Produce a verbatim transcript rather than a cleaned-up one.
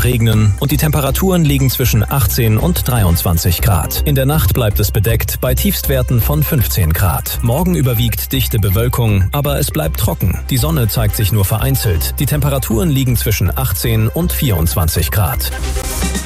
oder regnen und die Temperaturen liegen zwischen achtzehn und dreiundzwanzig Grad. In der Nacht bleibt es bedeckt bei Tiefstwerten von fünfzehn Grad. Morgen überwiegt dichte Bewölkung, aber es bleibt trocken. Die Sonne zeigt sich nur vereinzelt. Die Temperaturen liegen zwischen achtzehn und vierundzwanzig Grad.